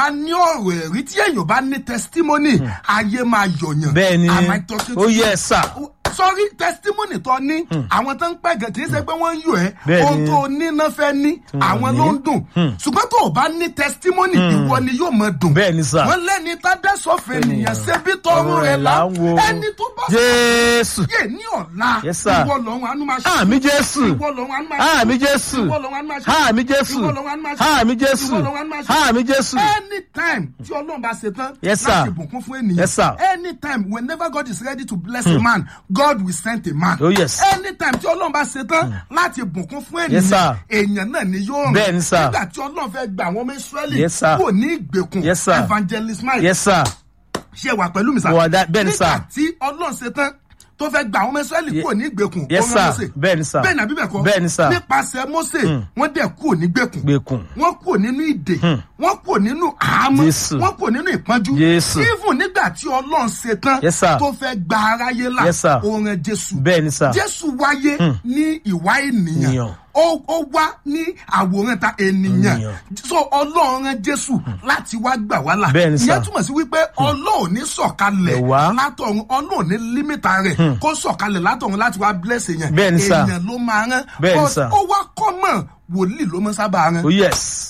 bá ní ọ̀rọ̀ ẹ̀rí, tí èèyàn bá ní testimony, ayé máa yọ̀yàn. Bẹ́ẹ̀ni. Am I talking to Oh you? yes sir. Sorry, testimony tó ní àwọn tó ń pẹ̀gẹ̀ kì í ṣe pé wọ́n ń yọ̀ ẹ́. Bẹ́ẹ̀ni. Ohun tó ní náà fẹ́ ní àwọn ló ń dùn. Ṣùgbọ́n tó o bá ní testimony, ìwọ ni yóò máa dùn. Bẹ́ẹ̀ni sir. Wọ́n lẹ́ni tá dẹ́sọ̀fẹ́ nìyẹn ṣe bí tọrùn rẹ̀ là ń wo. Ẹni tó bá Jésù. yé ní ọ̀la, Yes, sir. ìwọ lọ́run àánú máa ṣe. Àmì Jésù. Ìwọ lọ́run àánú máa ṣe. Àmì Jésù. Ìwọ lọ́run àánú máa ṣe. Àmì Jésù. Ìwọ lọ́run àánú máa ṣe. Àmì Jésù. Ìwọ lọ́run àánú máa ṣe. Àmì Jésù. Anytime tí Ọlọ́run bá ṣe tán Yes, sir. láti bùkún fún ènìyàn. Yes, sir. Anytime, whenever God is ready to bless a man, God will send a man. Oh yes. Anytime tí Ọlọ́run bá ṣe tán láti bùkún fún Yes, ènìyàn, sir. èèyàn náà ni yóò rìn. Bẹ́ẹ̀ni, sir. Nígbà tí Ọlọ́run fẹ́ gba àwọn ọmọ Ísírẹ́lì Yes, sir. kúrò ní ìgbèkùn, Yes, sir. Evangelist Mike, Yes sir. ṣe wà pẹ̀lú mi sá. Mo wà bẹ́ẹ̀ni sir. Nígbà tí Ọlọ́run ṣe tán tó fẹ́ gba àwọn ọmọ Ísírẹ́lì kúrò ní ìgbèkùn, Yes, ó rán sir. Mósè. Bẹ́ẹ̀ni, sir. Bẹ́ẹ̀ni àbí bẹ́ẹ̀ kọ́? Bẹ́ẹ̀ni, sir. Nípasẹ̀ Mósè, wọ́n dẹ̀ kúrò ní ìgbèkùn. Gbèkùn. Wọ́n kúrò nínú ìdè, wọ́n kúrò nínú àhámọ́, Jésù. wọ́n kúrò nínú ìpọ́njú. Jésù. Even nígbà tí Ọlọ́run ṣe tán Yes, sir. tó fẹ́ gba aráyé là, Yes, sir. ó rán Jésù. Bẹ́ẹ̀ni sir. Jésù wáyé ní ìwà ènìyàn. Ènìyàn. Ó wá ní àwòrán ta ènìyàn. Ènìyàn. So Ọlọ́run rán Jésù láti wá gbà wá là. Bẹ́ẹ̀ni, sir. Ìyẹn túmọ̀ sí wípé Ọlọ́run ní sọ̀kalẹ̀ Wá. látọ̀run, Ọlọ́run ní límítà rẹ̀ kó sọ̀kalẹ̀ látọ̀run láti wá bless èèyàn. Bẹ́ẹ̀ni, sir. Èèyàn ló máa rán. Bẹ́ẹ̀ni, But sir. ó wá kọ́mọ̀ wòlíì ló máa sábà rán. Oh yes.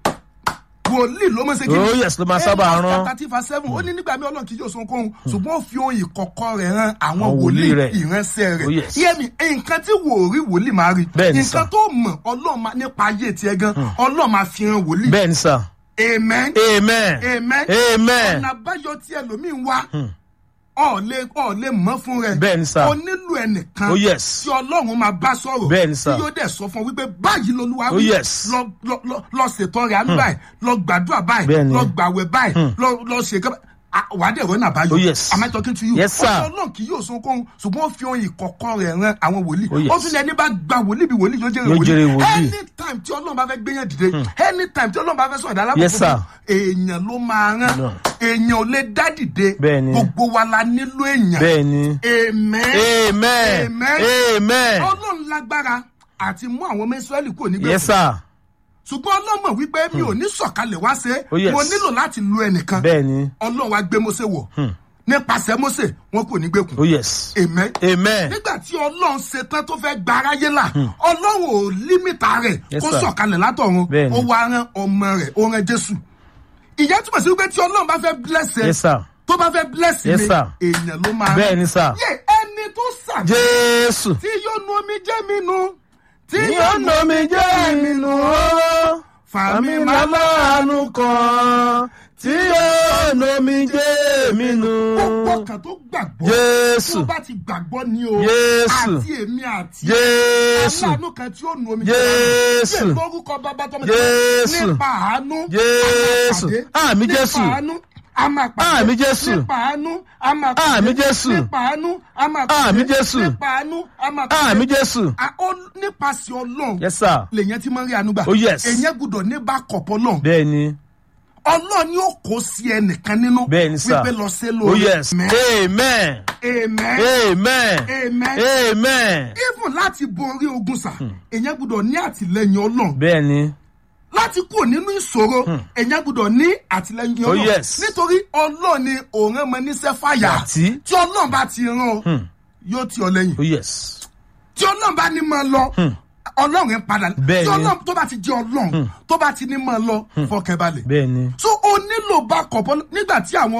Wòlíì ló máa ṣe kí ni? Oh yes, ló máa sábà rán. Amos 30:7 ó ní nígbà mi Ọlọ́run kì yóò sọ kóhun ṣùgbọ́n ó fi ohun ìkọ̀kọ̀ rẹ̀ hàn àwọn Àwọn wòlíì wòlíì rẹ̀. ìránṣẹ́ Oh rẹ̀. yes. Yé mi, nǹkan tí wòlíì máa rí, Bẹ́ẹ̀ni, nǹkan sir. tó mọ̀ Ọlọ́run máa nípa ayé tiẹ̀ gan, Ọlọ́run máa fi hàn wòlíì. Bẹ́ẹ̀ni sir. Amen. Amen. Amen. Amen. Ọ̀nà àbáyọ tí ẹlòmíín wá, ọ̀ lè mọ̀ fún rẹ̀. Bẹ́ẹ̀ni, sir. O nílò ẹnìkan Oh yes. tí Ọlọ́run máa bá sọ̀rọ̀. Bẹ́ẹ̀ni, sir. Tí yóò dẹ̀ sọ fún ọ wípé báyìí lolúwa Oh yes. lọ ṣètò rẹ̀ àánú báyìí, lọ gbàdúrà báyìí, Bẹ́ẹ̀ni. lọ gbàwẹ̀ báyìí, lọ ṣe kẹ́ wà á dẹ̀ rọ́nà àbáyọ. Oh yes. Am I talking to you? Yes, sir. Ọlọ́run kì yóò sọ kóhun ṣùgbọ́n ó fi ohun ìkọ̀kọ̀ rẹ̀ rán àwọn wòlíì. Oh yes. Ó tún ní ẹni bá gba wòlíì bí wòlíì yóò jèrè Yóò jèrè wòlíì. wòlíì. Anytime tí Ọlọ́run bá fẹ́ gbéyàn dìde, anytime tí Ọlọ́run bá fẹ́ sọ̀rọ̀ ìdálábò Yes, sir. èèyàn ló máa rán. No. Èèyàn ò lè dá dìde. Bẹ́ẹ̀ni. Gbogbo wa la nílò èèyàn. Bẹ́ẹ̀ni. Amen. Amen. Amen. Ọlọ́run lágbára àti mú àwọn ọmọ Ísírẹ́lì kúrò nígbèkùn. Yes sir. Ṣùgbọ́n Ọlọ́run mọ̀ wípé mi ò ní sọ̀kalẹ̀ wá ṣe. Oh, yes. Mo nílò láti lo ẹnìkan. Bẹ́ẹ̀ni. Ọlọ́run wá gbé Mósè wọ̀. Nípasẹ̀ Mósè wọn kúrò nígbèkùn. Oh yes. Amen. Amen. Nígbà tí Ọlọ́run ṣetán tó fẹ́ gba aráyé là, Ọlọ́run ò límítà rẹ̀ Yes, kó sir. sọ̀kalẹ̀ látọ̀run. Bẹ́ẹ̀ni. Ó wá rán ọmọ rẹ̀, ó rán Jésù. Ìyẹn túmọ̀ sí wípé tí Ọlọ́run bá fẹ́ bless ẹ, Yes sir. tó bá fẹ́ bless Yes, mi, sir. èèyàn ló máa rán. Bẹ́ẹ̀ni sir. Yé ẹni tó sàmì Jésù. tí yóò nu omi jẹ́ mi nu. Tí Yóò nà mí jẹ́ mi nù ó. Fàmí màmá àánú kan. Tí yóò nà mí jẹ́ mi nù. Gbogbo kan tó gbàgbọ́. Jésù. Tó bá ti gbàgbọ́ ni o. Jésù. Àti èmi àti. Jésù. Aláàánú kan tí ó nu omi Jésù. Ṣé lórúkọ bàbá tọmọ Jésù. nípa àánú. Jésù. Àmì Jésù. Nípa àánú. A máa pàdé. Àmì Jésù. Nípa àánú. A máa pàdé. Àmì Jésù. Nípa àánú. A máa pàdé. Àmì Jésù. Nípa àánú. A máa pàdé. Àmì Jésù. Nípasẹ̀ Ọlọ́run. Yes sir. Lèyẹn tí máa ń rí àánú gbà. Oh, yes. Èyàn gbọ́dọ̀ ní backup Ọlọ́run. Bẹ́ẹ̀ni. Ọlọ́run ni ó kó sí ẹnìkan nínú. Bẹ́ẹ̀ni sir. Wípé lọ sí lórí. Oh yes. Amen. Amen. Amen. Amen. Amen. Amen. Even láti borí ogun sà, èyàn gbọ́dọ̀ ní àtìlẹ́yìn Ọlọ́run. Bẹ́ẹ̀ni. Láti kúrò nínú ìṣòro, èyàn gbọ́dọ̀ ní àtìlẹ́yìn Oh Ọlọ́run. yes. Nítorí Ọlọ́run ni òun ọmọ níṣẹ́ fàyà. Àti. Tí Ọlọ́run bá ti rán ọ, yóò tì ọ lẹ́yìn. Oh yes. Tí Ọlọ́run bá ní máa lọ, Ọlọ́run ń padà. Bẹ́ẹ̀ni. Tí Ọlọ́run tó bá ti jẹ́ Ọlọ́run, tó bá ti ní máa lọ, fọkànbalẹ̀. Bẹ́ẹ̀ni. So o nílò backup nígbà tí àwọn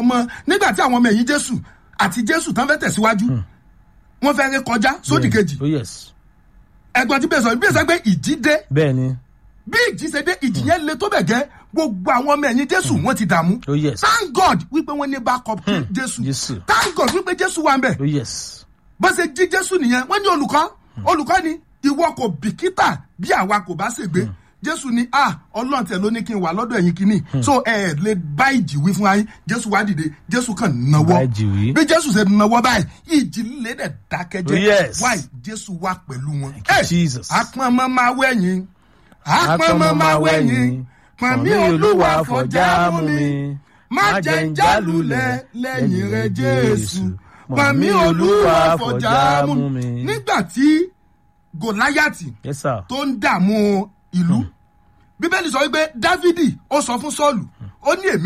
ọmọ ẹ̀yìn Jésù àti Jésù tán fẹ́ tẹ̀síwájú, wọ́n fẹ́ ré kọjá sódì kejì. Oh yes. Ẹ̀gbọ́n tí bẹ́ẹ̀ sọ pé ìjì dé. Bẹ́ẹ̀ni. Bí ìjì ṣe dé, ìjì yẹn le tó bẹ̀ gẹ́, gbogbo àwọn ọmọ ẹ̀yìn Jésù wọ́n ti dààmú. Oh yes. Thank God wípé wọ́n ní backup Jésù. Jésù. Thank God wípé Jésù wà ń bẹ̀. Oh yes. Bó ṣe jí Jésù nìyẹn, wọ́n ní olùkọ́ ni ìwọ kò bìkítà bí àwa kò bá ṣègbé. Jésù ni Ọlọ́run tẹ̀ ló ní kí n wà lọ́dọ̀ ẹ̀yin kìíní. So lè bá ìjì wí fún ayé. Jésù wá dìde, Jésù kàn nawọ́. Bá ìjì wí. Bí Jésù ṣe nawọ́ báyìí, ìjì lè dẹ̀ dákẹ́jẹ́. Oh, yes. Why? Jésù wà pẹ̀lú wọn. Jesus. Àpọ̀nmọ́ máa wẹ̀yìn. Àpọ̀nmọ́ máa wẹ̀yìn. Pọ̀nmí Olúwa fọjá mú mi. Má jẹ́ ń jálulẹ̀ lẹ́yìn rẹ̀ Jésù. Pọ̀nmí Olúwa fọjá mú mi. Nígbà tí Gòláyàtì Yes sir. tó ń dààmú ìlú, Bíbélì sọ wípé Dáfídì ó sọ fún Sọ́ọ̀lù, ó ní èmi